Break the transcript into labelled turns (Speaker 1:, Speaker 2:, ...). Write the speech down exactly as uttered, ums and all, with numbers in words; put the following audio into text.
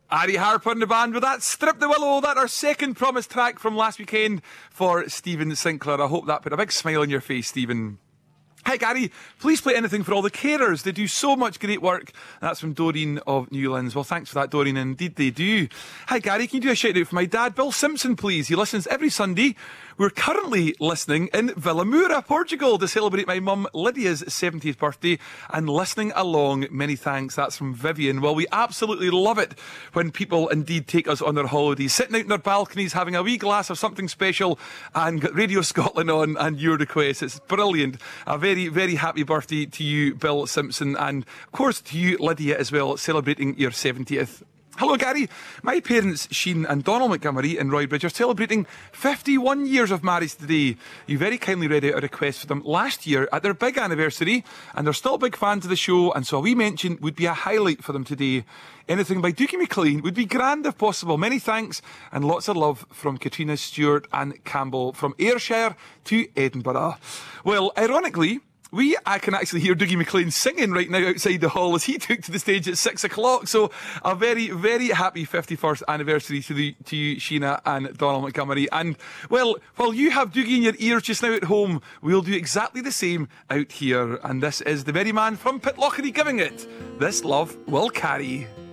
Speaker 1: Ari Harper and the band with that Strip the Willow, that our second promised track from last weekend for Stephen Sinclair. I hope that put a big smile on your face, Stephen. Hi Gary, please play anything for all the carers. They do so much great work. That's from Doreen of Newlands. Well, thanks for that, Doreen. Indeed they do. Hi Gary, can you do a shout out for my dad, Bill Simpson, please? He listens every Sunday. We're currently listening in Vilamoura, Portugal, to celebrate my mum Lydia's seventieth birthday and listening along. Many thanks. That's from Vivian. Well, we absolutely love it when people indeed take us on their holidays, sitting out in their balconies, having a wee glass of something special and got Radio Scotland on and your requests. It's brilliant. A very, very happy birthday to you, Bill Simpson, and of course to you, Lydia, as well, celebrating your seventieth. Hello Gary, my parents Sheen and Donald Montgomery in Roybridge are celebrating fifty-one years of marriage today. You very kindly read out a request for them last year at their big anniversary, and they're still big fans of the show, and so a wee mention would be a highlight for them today. Anything by Dookie McLean would be grand if possible. Many thanks and lots of love from Katrina Stewart and Campbell from Ayrshire to Edinburgh. Well, ironically, We, I can actually hear Dougie McLean singing right now outside the hall as he took to the stage at six o'clock. So a very, very happy fifty-first anniversary to, the, to you, Sheena and Donald Montgomery. And, well, while you have Dougie in your ears just now at home, we'll do exactly the same out here. And this is the very man from Pitlochry giving it. This love will carry.